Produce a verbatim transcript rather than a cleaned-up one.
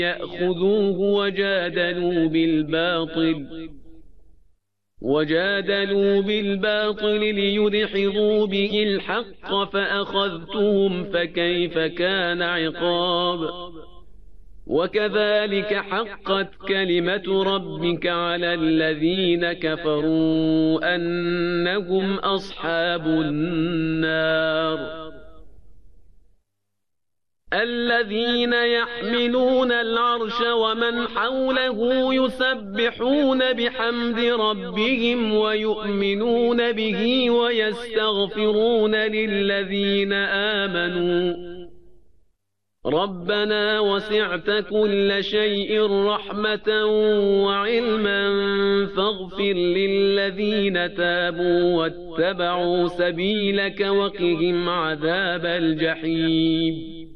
يأخذوه وجادلوا بالباطل وجادلوا بالباطل ليدحضوا به الحق فأخذتهم فكيف كان عقاب وكذلك حقت كلمة ربك على الذين كفروا أنهم أصحاب النار الذين يحملون العرش ومن حوله يسبحون بحمد ربهم ويؤمنون به ويستغفرون للذين آمنوا ربنا وسعت كل شيء رحمة وعلما فاغفر للذين تابوا واتبعوا سبيلك وقهم عذاب الجحيم